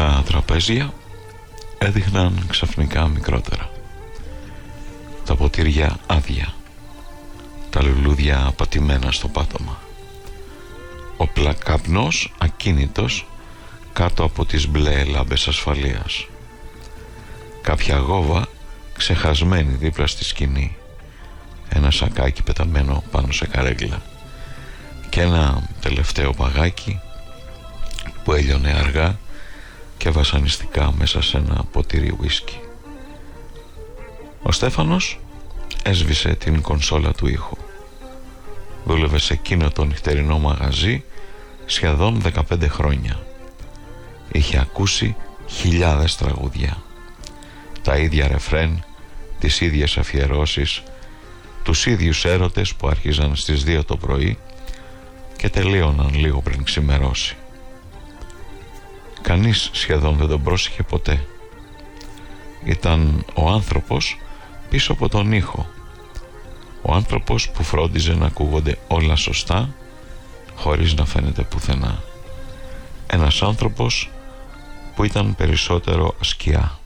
Τα τραπέζια έδειχναν ξαφνικά μικρότερα, τα ποτήρια άδεια, τα λουλούδια πατημένα στο πάτωμα, ο πλακαπνός ακίνητος κάτω από τις μπλε λάμπες ασφαλείας, κάποια γόβα ξεχασμένη δίπλα στη σκηνή, ένα σακάκι πεταμένο πάνω σε καρέγκλα και ένα τελευταίο παγάκι που έλειωνε αργά και βασανιστικά μέσα σε ένα ποτήρι ουίσκι. Ο Στέφανος έσβησε την κονσόλα του ήχου. Δούλευε σε εκείνο το νυχτερινό μαγαζί σχεδόν 15 χρόνια. Είχε ακούσει χιλιάδες τραγούδια, τα ίδια ρεφρέν, τις ίδιες αφιερώσεις, τους ίδιους έρωτες που άρχιζαν στις 2 το πρωί και τελείωναν λίγο πριν ξημερώσει. Κανείς σχεδόν δεν τον πρόσεχε ποτέ. Ήταν ο άνθρωπος πίσω από τον ήχο, ο άνθρωπος που φρόντιζε να ακούγονται όλα σωστά χωρίς να φαίνεται πουθενά. Ένας άνθρωπος που ήταν περισσότερο σκιά.